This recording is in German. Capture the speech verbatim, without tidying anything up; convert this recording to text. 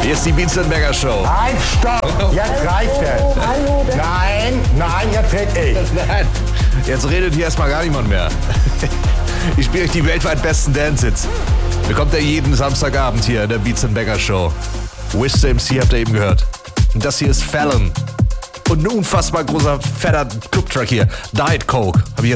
Hier ist die Beatsenberger Show. Nein, stopp! Jetzt reicht es! Nein, nein, jetzt red ich! Nein, jetzt redet hier erstmal gar niemand mehr. Ich spiele euch die weltweit besten Dance-Hits. Bekommt ihr jeden Samstagabend hier in der Beatsenberger Show. Wish the M C habt ihr eben gehört. Und das hier ist Fallon. Und ein unfassbar großer, fetter Clubtrack hier. Diet Coke. Habe ich jetzt